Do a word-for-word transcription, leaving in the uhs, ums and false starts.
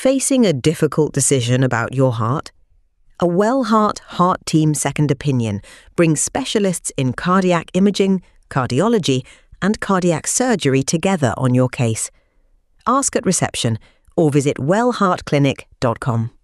Facing a difficult decision about your heart? A WellHeart Heart Team Second Opinion brings specialists in cardiac imaging, cardiology, and cardiac surgery together on your case. Ask at reception or visit well heart clinic dot com.